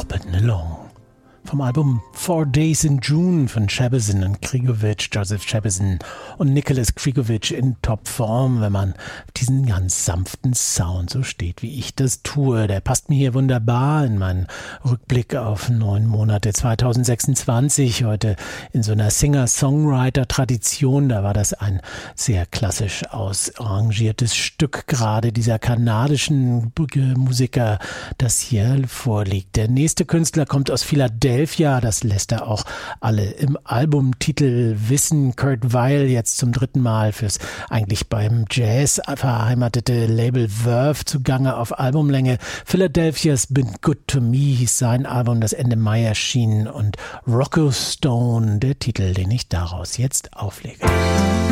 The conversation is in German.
Hoppin' Along. Vom Album 4 Days in June von Shabazzin und Krigovic, Joseph Shabazzin und Nicholas Krigovic in Topform, wenn man diesen ganz sanften Sound so steht, wie ich das tue. Der passt mir hier wunderbar in meinen Rückblick auf 9 Monate 2026, heute in so einer Singer-Songwriter-Tradition. Da war das ein sehr klassisch ausarrangiertes Stück, gerade dieser kanadischen Musiker, das hier vorliegt. Der nächste Künstler kommt aus Philadelphia, das lässt er auch alle im Albumtitel wissen. Kurt Weill jetzt zum 3. Mal fürs eigentlich beim Jazz verheimatete Label Verve zugange auf Albumlänge. Philadelphia's Been Good to Me hieß sein Album, das Ende Mai erschien, und Rocco Stone, der Titel, den ich daraus jetzt auflege.